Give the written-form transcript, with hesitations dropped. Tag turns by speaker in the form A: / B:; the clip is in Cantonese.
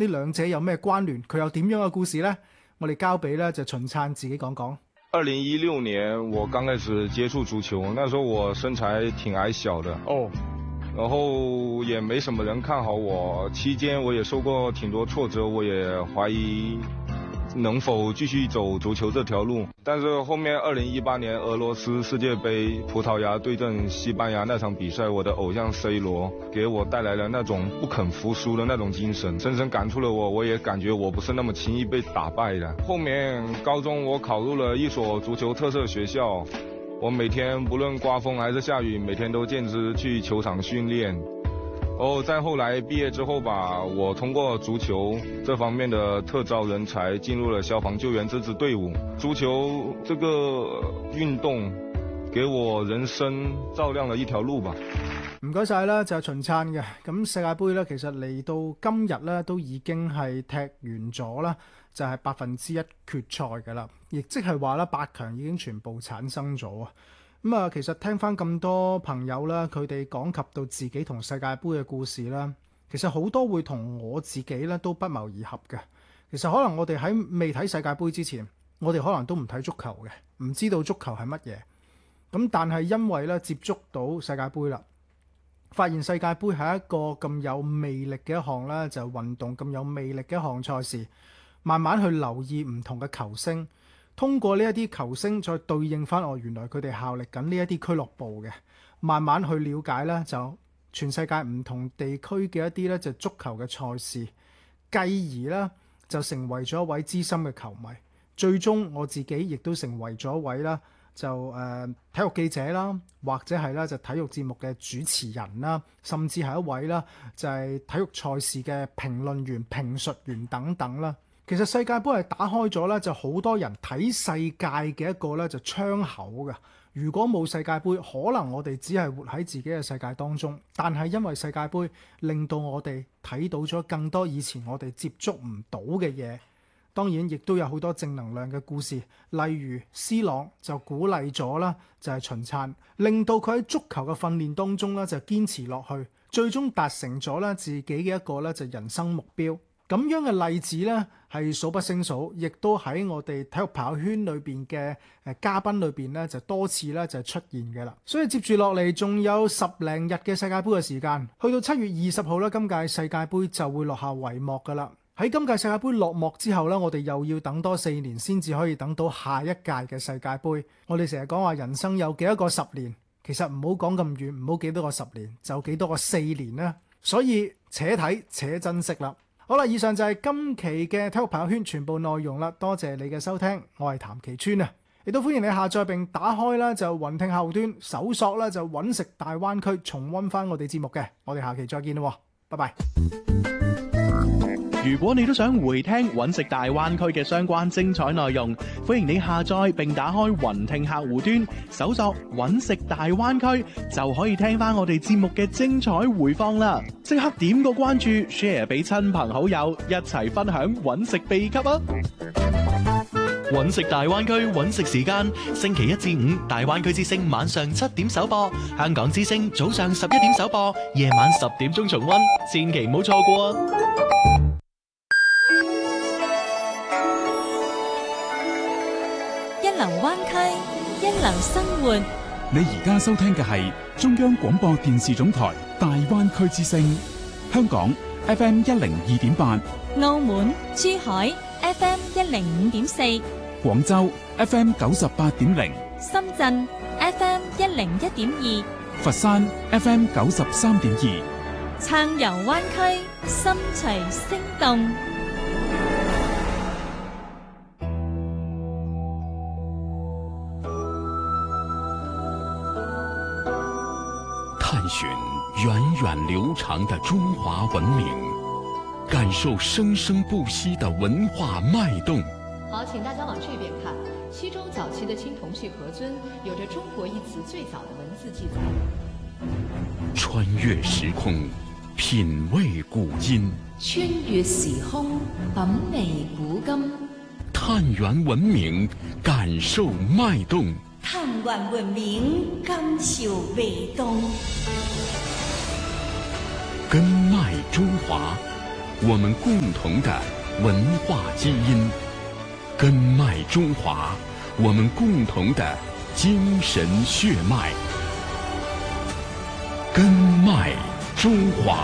A: 呢兩者有咩關聯？佢有點樣嘅故事呢？我哋交俾咧就秦燦自己講講。
B: 2016年我剛開始接觸足球，那時候我身材挺矮小的然後也沒什麼人看好我，期間我也受過挺多挫折，我也懷疑能否繼續走足球這條路。但是後面2018年俄羅斯世界盃葡萄牙對陣西班牙那場比賽，我的偶像 C 羅給我帶來了那種不肯服輸的那種精神，深深感觸了我也感覺我不是那麼輕易被打敗的。後面高中我考入了一所足球特色學校，我每天不論颳風還是下雨，每天都堅持去球場訓練。再後來畢業之後吧，我通過足球這方面的特招人才，進入了消防救援這支隊伍。足球這個運動給我人生照亮了一條路吧。
A: 唔該晒啦，就係秦燦嘅。咁世界盃咧，其實嚟到今日咧，都已經係踢完咗啦，就係1/8決賽㗎啦，亦即係話咧8強已經全部產生咗啊。咁啊，其實聽翻咁多朋友啦，佢哋講及到自己同世界盃嘅故事啦，其實好多會同我自己咧都不謀而合嘅。其實可能我哋喺未睇世界盃之前，我哋可能都唔睇足球嘅，唔知道足球係乜嘢。咁但係因為咧接觸到世界盃啦，發現世界盃係一個咁有魅力嘅一項咧，就運動咁有魅力嘅一項賽事，慢慢去留意唔同嘅球星。通過呢一啲球星再對應翻原來佢哋效力緊呢一啲俱樂部嘅，慢慢去了解咧，就全世界唔同地區嘅一啲咧就足球嘅賽事，繼而咧就成為咗一位資深嘅球迷。最終我自己亦都成為咗一位啦，就體育記者啦，或者係咧就體育節目嘅主持人啦，甚至係一位啦就係體育賽事嘅評論員、評述員等等啦。其實世界盃係打開咗咧，就好多人睇世界嘅一個咧就窗口㗎。如果冇世界盃，可能我哋只係活喺自己嘅世界當中。但係因為世界盃，令到我哋睇到咗更多以前我哋接觸唔到嘅嘢。當然，亦都有好多正能量嘅故事，例如 C 朗就鼓勵咗啦，就係秦燦，令到佢喺足球嘅訓練當中咧就堅持落去，最終達成咗咧自己嘅一個咧就人生目標。咁樣嘅例子呢，係數不勝數，亦都喺我哋體育朋友圈裏邊嘅嘉賓裏邊呢，就多次咧就出現嘅啦。所以接住落嚟仲有10零日嘅世界盃嘅時間，去到7月20號咧，今屆世界盃就會落下帷幕噶啦。喺今屆世界盃落幕之後呢，我哋又要等多4年先至可以等到下一屆嘅世界盃。我哋成日講話人生有幾多個10年，其實唔好講咁遠，唔好幾多個10年，就幾多個4年啦。所以且睇且珍惜啦。好啦，以上就係今期嘅體育朋友圈全部內容啦，多謝你嘅收聽，我係譚其川啊，亦都歡迎你下載並打開啦就雲聽客戶端搜索啦就揾食大灣區，重溫翻我哋節目嘅，我哋下期再見啦，拜拜。
C: 如果你都想回聽揾食大灣區嘅相關精彩內容，歡迎你下載並打開雲聽客戶端搜索揾食大灣區，就可以聽翻我哋節目嘅精彩回放啦！即刻點個關注 share 俾親朋好友，一齊分享揾食秘笈啊！
D: 揾食大灣區揾食時間，星期1至5大灣區之聲晚上7點首播，香港之聲早上11點首播，夜晚10點鐘重溫，千祈唔好錯過啊！
E: 一流灣區，一流生活。
F: 你而家收聽嘅係中央廣播電視總台大灣區之聲，香港 FM 102.8，
E: 澳門、珠海 FM 105.4，
F: 廣州 FM 98.0，
E: 深圳 FM 101.2，
F: 佛山 FM 93.2，
E: 撐遊灣區，心隨聲動。
G: 探寻源远流长的中华文明，感受生生不息的文化脉动。
H: 好，请大家往这边看。西周早期的青铜器河尊有着中国一词最早的文字记载。
G: 穿越时空，品味古今。
H: 穿越時空，品味古今。
G: 探源文明，感受脉動。
I: 探源文明，感受脈動。
G: 根脈中華， 我们共同的文化基因，根脉中华，我们共同的精神血脉，根脉中华。